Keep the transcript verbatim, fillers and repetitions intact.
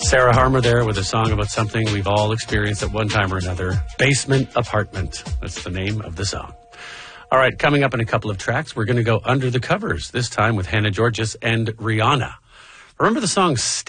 Sarah Harmer there with a song about something we've all experienced at one time or another. Basement Apartment. That's the name of the song. All right, coming up in a couple of tracks, we're going to go under the covers, this time with Hannah Georges and Rihanna. Remember the song Stay?